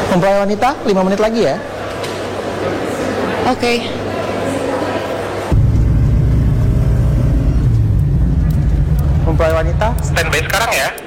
Mempelai wanita, 5 menit lagi ya. Oke. Mempelai wanita, Standby sekarang ya.